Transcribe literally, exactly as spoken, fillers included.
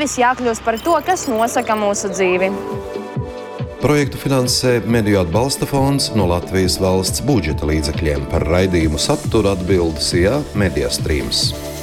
nevis jākļūst par to, kas nosaka mūsu dzīvi. Projektu finansē Mediju atbalsta fonds no Latvijas valsts budžeta līdzekļiem. Par raidījumu saturu atbild Sijā Mediastrīms.